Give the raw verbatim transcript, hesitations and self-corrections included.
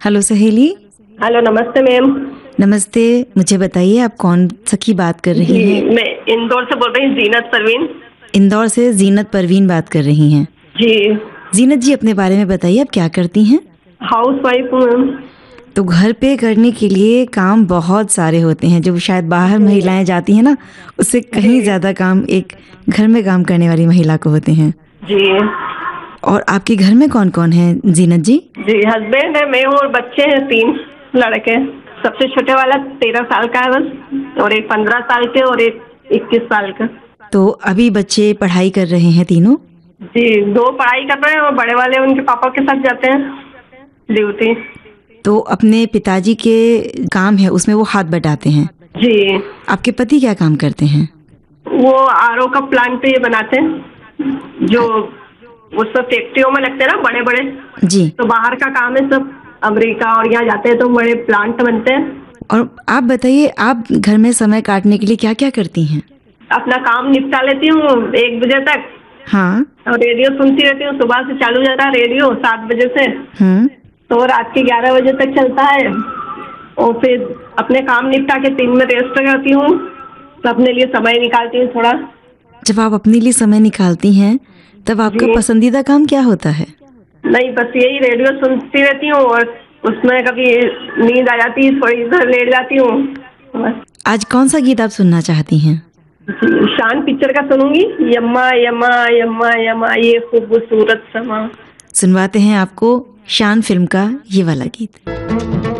Hello सहेली। Hello, नमस्ते ma'am. नमस्ते, मुझे बताइए आप कौन सखी बात कर रही जी, हैं? मैं इंदौर से बोल रही हूँ, जीनत परवीन। इंदौर से जीनत परवीन बात कर रही हैं। जी, जीनत जी, अपने बारे में बताइए, आप क्या करती हैं? हाउस वाइफ हूँ मैम। तो घर पे करने के लिए काम बहुत सारे होते हैं, जो शायद बाहर जी महिलाएं जाती हैं ना, उससे कहीं जी ज़्यादा काम एक घर में काम करने वाली महिला को होते हैं। जी और आपके घर में कौन कौन है जीनत जी? जी हस्बैंड है, मैं हूँ और बच्चे हैं तीन लड़के। सबसे छोटे वाला तेरह साल का है बस, और एक पंद्रह साल के और एक इक्कीस साल का। तो अभी बच्चे पढ़ाई कर रहे हैं तीनों? जी, दो पढ़ाई कर रहे हैं और बड़े वाले उनके पापा के साथ जाते हैं ड्यूटी। तो अपने पिताजी के काम है उसमें वो हाथ बटाते हैं। जी, आपके पति क्या काम करते हैं? वो आरओ का प्लांट पे ये बनाते हैं, जो वो सब फैक्ट्रियों में लगते हैं ना बड़े बड़े। जी। तो बाहर का काम है सब, अमेरिका और यहाँ जाते हैं तो बड़े प्लांट बनते हैं। और आप बताइए, आप घर में समय काटने के लिए क्या क्या करती हैं? अपना काम निपटा लेती हूँ एक बजे तक, हाँ। और रेडियो सुनती रहती हूँ। सुबह से चालू हो जाता है रेडियो सात बजे से, हम्म। तो रात के ग्यारह बजे तक चलता है। और फिर अपने काम निपटा के तीन में रेस्ट करती हूँ, तो अपने लिए समय निकालती हूँ थोड़ा। जब आप अपने लिए समय निकालती हैं तब आपका जी, पसंदीदा काम क्या होता है? नहीं बस यही रेडियो सुनती रहती हूँ, और उसमें कभी नींद आ जाती है, थोड़ी देर लेट जाती हूँ बस। आज कौन सा गीत आप सुनना चाहती हैं? शान पिक्चर का सुनूंगी, यम्मा यम्मा यम्मा यम्मा ये खूबसूरत समा। सुनवाते हैं आपको शान फिल्म का ये वाला गीत।